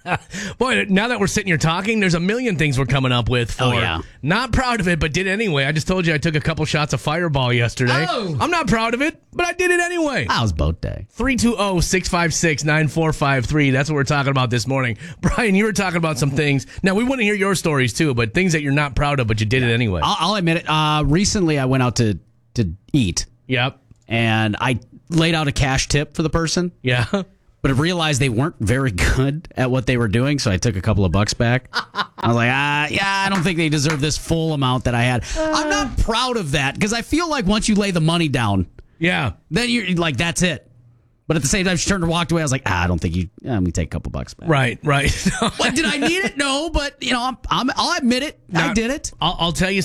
Boy, now that we're sitting here talking, there's a million things we're coming up with for. Oh, yeah. Not proud of it, but did anyway. I just told you I took a couple shots of Fireball yesterday. Oh. I'm not proud of it, but I did it anyway. How's boat day? 320-656-9453. That's what we're talking about this morning. Brian, you were talking about some things. Now, we want to hear your stories too, but things that you're not proud of, but you did it anyway. I'll admit it. Recently, I went out to eat, Yep. and I laid out a cash tip for the person. Yeah. But I realized they weren't very good at what they were doing, so I took a couple of bucks back. I was like, I don't think they deserve this full amount that I had. I'm not proud of that, because I feel like once you lay the money down, Yeah. then you're like, that's it. But at the same time, she turned and walked away. I was like, I don't think you. Let me take a couple bucks back. Right. What, did I need it? No, but I'll admit it. I did it. I'll tell you